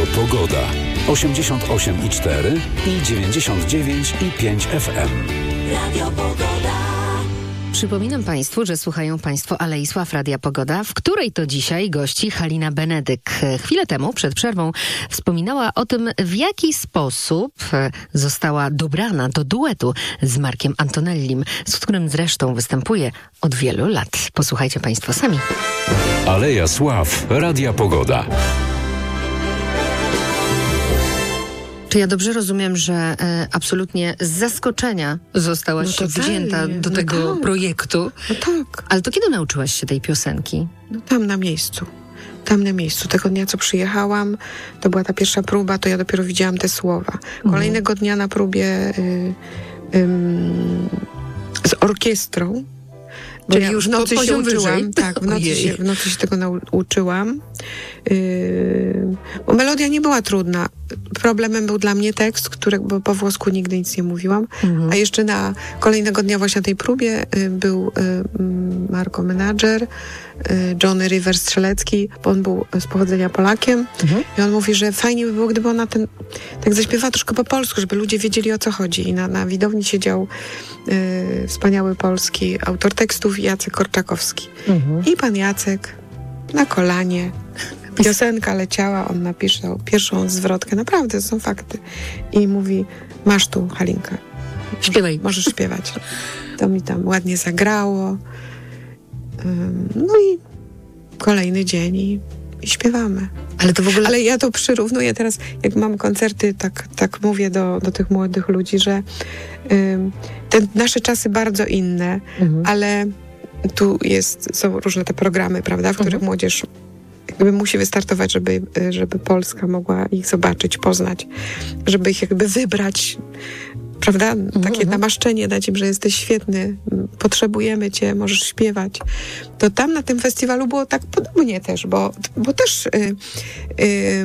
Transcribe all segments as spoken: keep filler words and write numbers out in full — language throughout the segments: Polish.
Pogoda. osiemdziesiąt osiem i cztery i dziewięćdziesiąt dziewięć i pięć F M. Radio Pogoda. Przypominam Państwu, że słuchają Państwo Alei Sław Radia Pogoda, w której to dzisiaj gości Halina Benedyk. Chwilę temu, przed przerwą, wspominała o tym, w jaki sposób została dobrana do duetu z Markiem Antonellim, z którym zresztą występuje od wielu lat. Posłuchajcie Państwo sami. Aleja Sław Radia Pogoda. Czy ja dobrze rozumiem, że e, absolutnie z zaskoczenia zostałaś no wzięta do no tego tak. projektu? No tak. Ale to kiedy nauczyłaś się tej piosenki? No tam na miejscu. Tam na miejscu. Tego dnia, co przyjechałam, to była ta pierwsza próba, to ja dopiero widziałam te słowa. Kolejnego dnia na próbie y, y, z orkiestrą. Czyli ja już w nocy się uczyłam. Tak, w nocy, się, w nocy się tego nauczyłam. Yy, bo melodia nie była trudna. Problemem był dla mnie tekst, który, bo po włosku nigdy nic nie mówiłam. Mhm. A jeszcze na kolejnego dnia właśnie na tej próbie y, był y, Marko menadżer, y, Johnny Rivers Strzelecki, bo on był z pochodzenia Polakiem. Mhm. I on mówi, że fajnie by było, gdyby ona ten tak zaśpiewała troszkę po polsku, żeby ludzie wiedzieli, o co chodzi. I na, na widowni siedział y, wspaniały polski autor tekstów Jacek Korczakowski. Mhm. I pan Jacek na kolanie. Piosenka leciała, on napisał pierwszą zwrotkę, naprawdę, to są fakty. I mówi, masz tu, Halinka. Śpiewaj. Możesz śpiewać. To mi tam ładnie zagrało. Um, no i kolejny dzień i, i śpiewamy. Ale to w ogóle... Ale ja to przyrównuję teraz, jak mam koncerty, tak, tak mówię do, do tych młodych ludzi, że um, te nasze czasy bardzo inne, mhm. ale tu jest, są różne te programy, prawda, w których mhm. młodzież jakby musi wystartować, żeby, żeby Polska mogła ich zobaczyć, poznać, żeby ich jakby wybrać, prawda? Takie mm-hmm. namaszczenie dać im, że jesteś świetny, potrzebujemy cię, możesz śpiewać. To tam na tym festiwalu było tak podobnie też, bo, bo też y, y,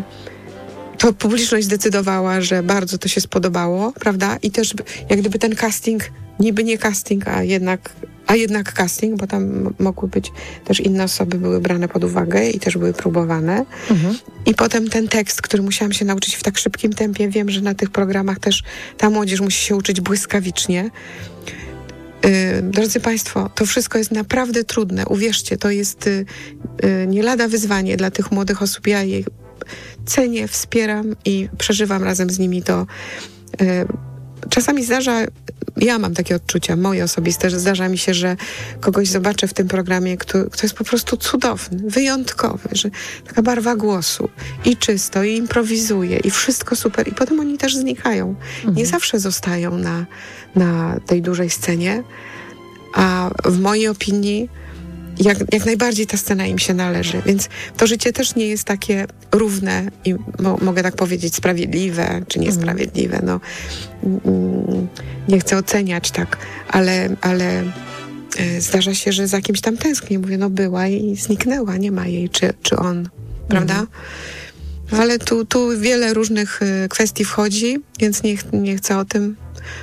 to publiczność zdecydowała, że bardzo to się spodobało, prawda? I też jak gdyby ten casting, niby nie casting, a jednak a jednak casting, bo tam mogły być też inne osoby, były brane pod uwagę i też były próbowane. Mhm. I potem ten tekst, który musiałam się nauczyć w tak szybkim tempie. Wiem, że na tych programach też ta młodzież musi się uczyć błyskawicznie. Yy, drodzy Państwo, to wszystko jest naprawdę trudne. Uwierzcie, to jest yy, yy, nie lada wyzwanie dla tych młodych osób. Ja je cenię, wspieram i przeżywam razem z nimi to. Yy, Czasami zdarza, ja mam takie odczucia, moje osobiste, że zdarza mi się, że kogoś zobaczę w tym programie, kto, kto jest po prostu cudowny, wyjątkowy, że taka barwa głosu i czysto, i improwizuje, i wszystko super. I potem oni też znikają. Mhm. Nie zawsze zostają na, na tej dużej scenie, a w mojej opinii Jak, jak najbardziej ta scena im się należy. Więc to życie też nie jest takie równe i mo, mogę tak powiedzieć sprawiedliwe, czy niesprawiedliwe. No, mm, nie chcę oceniać tak, ale, ale y, zdarza się, że za kimś tam tęsknię. Mówię, no była i zniknęła, nie ma jej, czy, czy on, prawda? No, ale tu, tu wiele różnych y, kwestii wchodzi, więc nie, nie chcę o tym,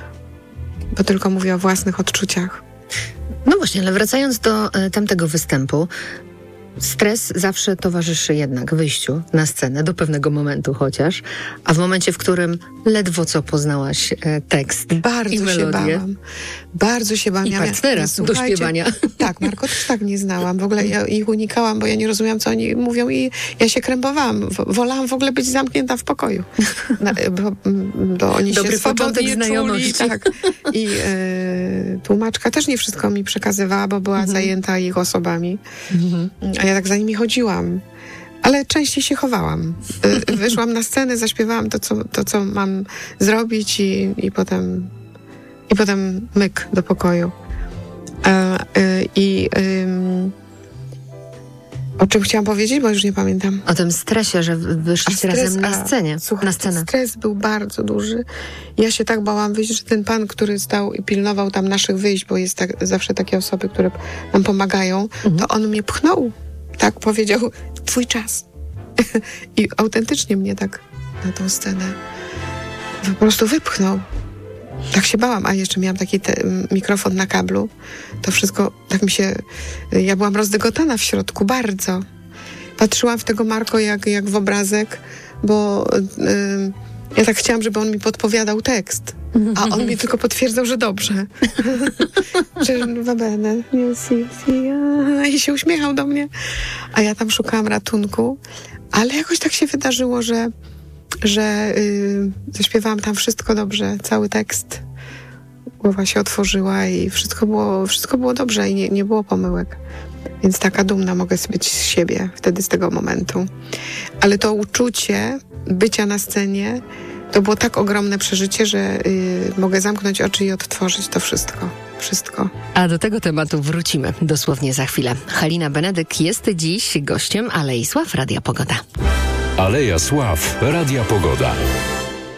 bo tylko mówię o własnych odczuciach. No właśnie, ale wracając do e, tamtego występu, stres zawsze towarzyszy jednak wyjściu na scenę, do pewnego momentu chociaż, a w momencie, w którym ledwo co poznałaś e, tekst Bardzo i melodię. się bałam. Bardzo się bałam. I partnera ja, do śpiewania. Tak, Marko też tak nie znałam. W ogóle ja ich unikałam, bo ja nie rozumiałam, co oni mówią i ja się krępowałam. Wolałam w ogóle być zamknięta w pokoju. Na, bo, bo oni Dobry się swobodnie znajomości. czuli. Tak. I e, tłumaczka też nie wszystko mi przekazywała, bo była mhm. zajęta ich osobami. Mhm. A ja tak za nimi chodziłam. Ale częściej się chowałam. Wyszłam na scenę, zaśpiewałam to, co, to, co mam zrobić i, i potem i potem myk do pokoju. E, y, I y, o czym chciałam powiedzieć, bo już nie pamiętam. O tym stresie, że wyszliście stres, razem na scenie. A, słuchaj, na scenę. Stres był bardzo duży. Ja się tak bałam wyjść, że ten pan, który stał i pilnował tam naszych wyjść, bo jest tak, zawsze takie osoby, które nam pomagają, mhm. to on mnie pchnął. Tak powiedział, twój czas. I autentycznie mnie tak na tą scenę po prostu wypchnął. Tak się bałam, a jeszcze miałam taki te, mikrofon na kablu. To wszystko, tak mi się... Ja byłam rozdygotana w środku, bardzo. Patrzyłam w tego Marko jak, jak w obrazek. bo y, ja tak chciałam, żeby on mi podpowiadał tekst, a on mi tylko potwierdzał, że dobrze. Że va bene, nie, si, si, a, i się uśmiechał do mnie. A ja tam szukałam ratunku, ale jakoś tak się wydarzyło, że, że y, zaśpiewałam tam wszystko dobrze, cały tekst. Głowa się otworzyła i wszystko było, wszystko było dobrze i nie, nie było pomyłek. Więc taka dumna mogę być z siebie wtedy, z tego momentu. Ale to uczucie bycia na scenie to było tak ogromne przeżycie, że y, mogę zamknąć oczy i odtworzyć to wszystko. Wszystko. A do tego tematu wrócimy dosłownie za chwilę. Halina Benedyk jest dziś gościem Alei Sław Radia Pogoda. Aleja Sław Radia Pogoda.